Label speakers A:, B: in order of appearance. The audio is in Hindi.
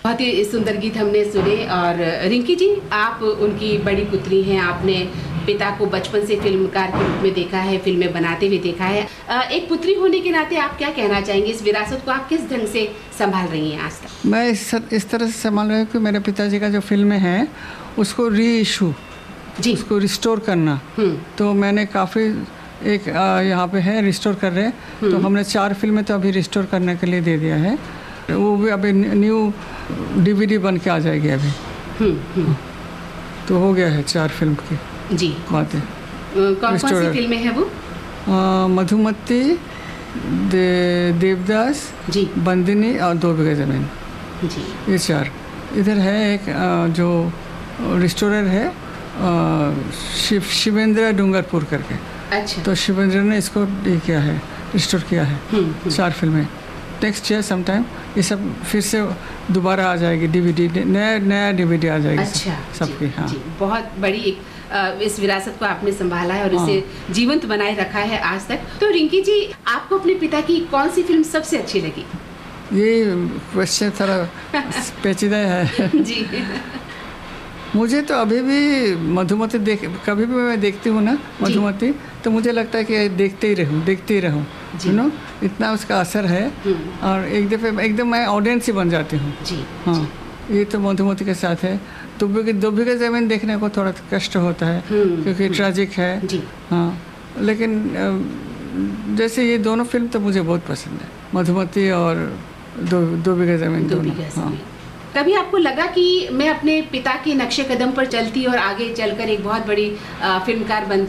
A: बहुत ही सुंदर गीत हमने सुने। और रिंकी जी, आप उनकी बड़ी पुत्री हैं, आपने पिता को बचपन से फिल्मकार के रूप में देखा है, फिल्में बनाते हुए देखा है। एक पुत्री होने के नाते आप क्या कहना चाहेंगे? इस विरासत को आप किस ढंग से संभाल रही हैं आज तक?
B: मैं इस तरह से संभाल रही हूँ कि मेरे पिताजी का जो फिल्में हैं उसको री इशू जी, उसको रिस्टोर करना। तो मैंने काफ़ी एक यहाँ पे है रिस्टोर कर रहे हैं। तो हमने 4 फिल्में तो अभी रिस्टोर करने के लिए दे दिया है। वो भी अभी न्यू DVD बन के आ जाएगी अभी। तो हो गया है 4 फिल्म की
A: जी
B: बातें।
A: कौन सी फिल्में हैं वो?
B: मधुमती, देवदास जी, बंदिनी और 2 बीघा ज़मीन
A: जी,
B: ये 4। इधर है एक जो रिस्टोरर है शिवेंद्र डूंगरपुर करके।
A: अच्छा।
B: तो शिवेंद्र ने इसको ये किया है, रिस्टोर किया है। 4 फिल्में। नेक्स्ट ईयर समटाइम ये सब फिर से दोबारा आ जाएगी DVD, नया DVD आ जाएगी।
A: अच्छा,
B: सबकी। हाँ
A: जी, बहुत बड़ी एक इस विरासत को आपने संभाला है और इसे जीवंत बनाए रखा है आज तक। तो रिंकी जी, आपको अपने पिता की कौन सी फिल्म सबसे अच्छी लगी?
B: ये क्वेश्चन थोड़ा पेचीदा है
A: जी।
B: मुझे तो अभी भी मधुमती कभी भी मैं देखती हूँ ना मधुमती, तो मुझे लगता है कि देखते ही रहूँ यू नो, इतना उसका असर है। और एक दफ़े एकदम मैं ऑडियंस ही बन जाती हूँ। हाँ, ये तो मधुमती के साथ है। 2 बीघा ज़मीन देखने को थोड़ा कष्ट होता है क्योंकि ट्रैजिक है। हाँ, लेकिन जैसे ये दोनों फिल्म तो मुझे बहुत पसंद है, मधुमती और 2 बीघा ज़मीन दोनों। हाँ।
A: कभी आपको लगा कि मैं अपने पिता के नक्शे कदम पर चलती और आगे चलकर एक बहुत बड़ी फिल्मकार